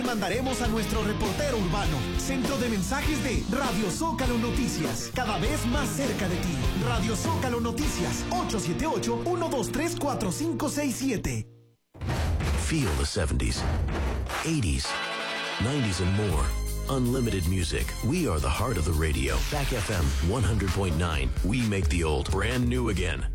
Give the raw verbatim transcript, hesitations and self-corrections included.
mandaremos a nuestro reportero urbano. Centro de mensajes de Radio Zócalo Noticias, cada vez más cerca de ti. Radio Zócalo Noticias, ocho siete ocho, uno dos tres, cuatro cinco seis siete. Feel the seventies, eighties, nineties and more. Unlimited music. We are the heart of the radio. Back F M one hundred point nine. We make the old brand new again.